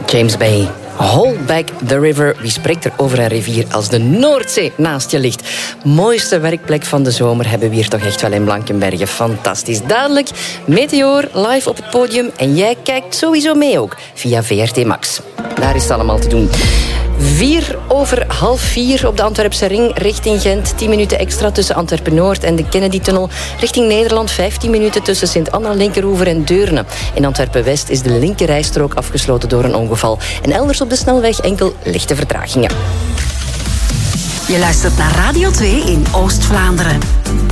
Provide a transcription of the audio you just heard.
James Bay. Hold back the river. Wie spreekt er over een rivier als de Noordzee naast je ligt? Mooiste werkplek van de zomer hebben we hier toch echt wel in Blankenberge. Fantastisch. Dadelijk Meteor live op het podium. En jij kijkt sowieso mee ook via VRT Max. Daar is het allemaal te doen. 4:03 op de Antwerpse ring richting Gent. 10 minuten extra tussen Antwerpen-Noord en de Kennedy-tunnel. Richting Nederland 15 minuten tussen Sint-Anna, Linkeroever en Deurne. In Antwerpen-West is de linkerrijstrook afgesloten door een ongeval. En elders op de snelweg enkel lichte vertragingen. Je luistert naar Radio 2 in Oost-Vlaanderen.